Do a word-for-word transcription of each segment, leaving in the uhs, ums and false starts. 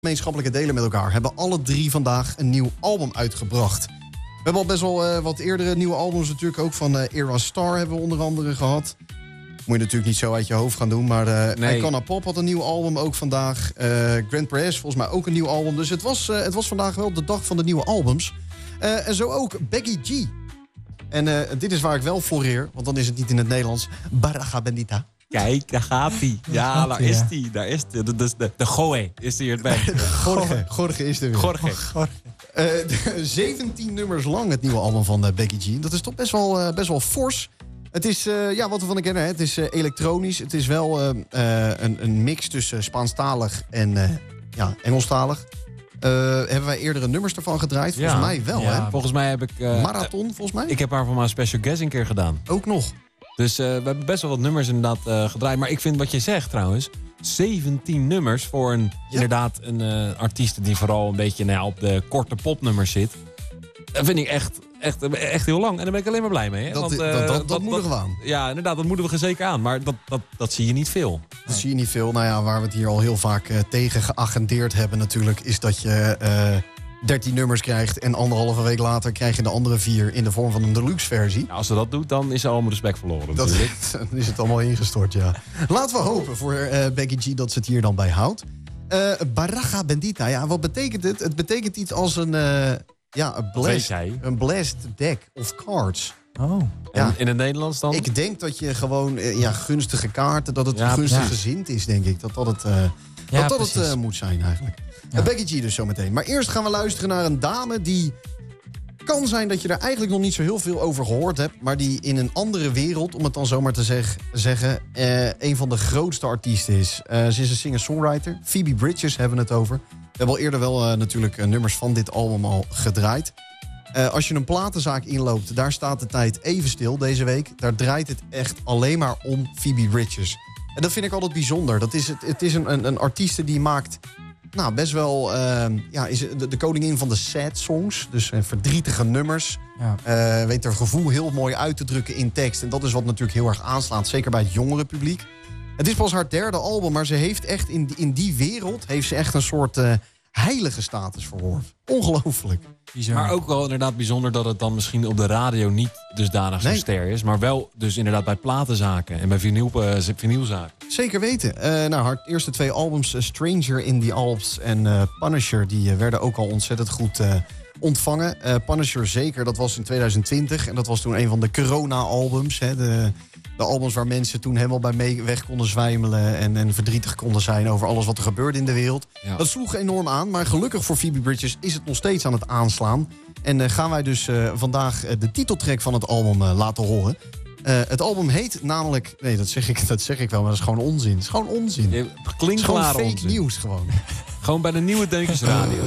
gemeenschappelijke delen met elkaar. Hebben alle drie vandaag een nieuw album uitgebracht. We hebben al best wel uh, wat eerdere nieuwe albums natuurlijk. Ook van uh, Era Star hebben we onder andere gehad. Moet je natuurlijk niet zo uit je hoofd gaan doen. Maar uh, nee. Icona Pop had een nieuw album ook vandaag. Uh, Grand Press volgens mij ook een nieuw album. Dus het was, uh, het was vandaag wel de dag van de nieuwe albums. Uh, en zo ook Becky G. En uh, dit is waar ik wel floreer. Want dan is het niet in het Nederlands. Baraja Bendita. Kijk, daar gaat hij. Ja, daar is hij. Daar is hij. De, de, de, de Goe is er hier bij. Jorge. Jorge is er weer. Jorge. Uh, zeventien nummers lang het nieuwe album van uh, Becky G. Dat is toch best wel, uh, best wel fors. Het is, uh, ja, wat we van de kennen, hè? Het is uh, elektronisch. Het is wel uh, uh, een, een mix tussen Spaanstalig en uh, ja, Engelstalig. Uh, hebben wij eerdere nummers ervan gedraaid? Volgens ja. mij wel, ja, hè? Volgens mij heb ik... Uh, Marathon, volgens mij? Ik heb haar voor mijn special guest een keer gedaan. Ook nog. Dus uh, we hebben best wel wat nummers inderdaad uh, gedraaid. Maar ik vind wat je zegt trouwens... zeventien nummers voor een, ja. inderdaad een uh, artiest die vooral een beetje nou ja, op de korte popnummers zit. Dat vind ik echt, echt, echt heel lang. En daar ben ik alleen maar blij mee. Hè? Dat, Want, uh, dat, dat, dat, dat moedigen we aan. Ja, inderdaad, dat moedigen we zeker aan. Maar dat, dat, dat zie je niet veel. Dat nee. zie je niet veel. Nou ja, waar we het hier al heel vaak uh, tegen geagendeerd hebben natuurlijk... is dat je uh, dertien nummers krijgt... en anderhalve week later krijg je de andere vier... in de vorm van een deluxe versie. Ja, als ze dat doet, dan is ze allemaal respect verloren. Dat, dan is het allemaal ingestort, ja. Laten we hopen voor uh, Becky G dat ze het hier dan bij houdt. Uh, Baraja Bendita, ja, wat betekent het? Het betekent iets als een... Uh, Ja, een blessed, een blessed deck of cards. Oh. Ja. En in het Nederlands dan? Ik denk dat je gewoon ja, gunstige kaarten, dat het ja, gunstig ja. gezind is, denk ik. Dat dat het, uh, ja, dat dat het uh, moet zijn eigenlijk. Ja. Uh, Becky G dus zo meteen. Maar eerst gaan we luisteren naar een dame die... kan zijn dat je er eigenlijk nog niet zo heel veel over gehoord hebt... maar die in een andere wereld, om het dan zomaar te zeg, zeggen... Uh, een van de grootste artiesten is. Uh, ze is een singer-songwriter. Phoebe Bridgers hebben we het over. We hebben al eerder wel uh, natuurlijk uh, nummers van dit album al gedraaid. Uh, als je een platenzaak inloopt, daar staat de tijd even stil deze week. Daar draait het echt alleen maar om Phoebe Bridgers. En dat vind ik altijd bijzonder. Dat is het, het is een, een, een artieste die maakt... Nou, best wel... Uh, ja, is de, de koningin van de sad songs. Dus uh, verdrietige nummers. Ja. Uh, weet haar gevoel heel mooi uit te drukken in tekst. En dat is wat natuurlijk heel erg aanslaat. Zeker bij het jongere publiek. Het is pas haar derde album, maar ze heeft echt in die, in die wereld... heeft ze echt een soort uh, heilige status verworven. Ongelooflijk. Bizar. Maar ook wel inderdaad bijzonder dat het dan misschien op de radio niet dusdanig nee. zo ster is. Maar wel dus inderdaad bij platenzaken en bij vinyl, uh, vinylzaken. Zeker weten. Uh, nou, haar eerste twee albums, uh, Stranger in the Alps en uh, Punisher... die uh, werden ook al ontzettend goed uh, ontvangen. Uh, Punisher zeker, dat was in tweeduizend twintig. En dat was toen een van de corona-albums. Hè, de, de albums waar mensen toen helemaal bij mee weg konden zwijmelen... En, en verdrietig konden zijn over alles wat er gebeurde in de wereld. Ja. Dat sloeg enorm aan, maar gelukkig voor Phoebe Bridgers... is het nog steeds aan het aanslaan. En uh, gaan wij dus uh, vandaag uh, de titeltrack van het album uh, laten horen... Uh, het album heet namelijk... Nee, dat zeg, ik, dat zeg ik wel, maar dat is gewoon onzin. Het is gewoon onzin. Je, klinkt gewoon fake onzin. Nieuws gewoon. Gewoon bij de Nieuwe Deuntjes Radio.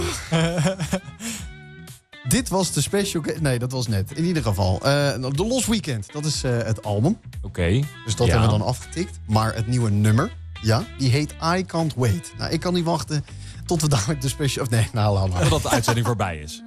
Dit was de special... Nee, dat was net. In ieder geval. Uh, The Lost Weekend, dat is uh, het album. Oké. Okay. Dus dat ja. hebben we dan afgetikt. Maar het nieuwe nummer, ja, die heet I Can't Wait. Nou, ik kan niet wachten tot we dadelijk de special... Of nee, nou, laat maar. Totdat de uitzending voorbij is.